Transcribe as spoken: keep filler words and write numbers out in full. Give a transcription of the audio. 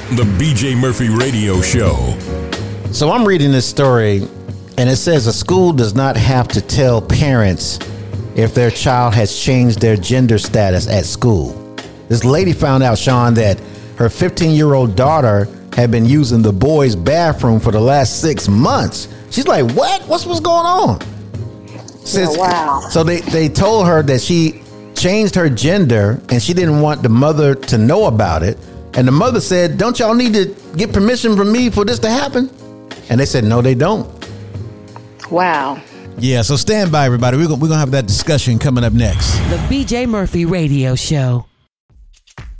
The B J Murphy Radio Show. So I'm reading this story, and it says a school does not have to tell parents if their child has changed their gender status at school. This lady found out, Sean, that her fifteen-year-old daughter had been using the boys' bathroom for the last six months. She's like, what? What's what's going on? Says, yeah, wow. So they, they told her that she changed her gender, and she didn't want the mother to know about it. And the mother said, don't y'all need to get permission from me for this to happen? And they said, no, they don't. Wow. Yeah, so stand by, everybody. We're going we're gonna have that discussion coming up next. The B J Murphy Radio Show.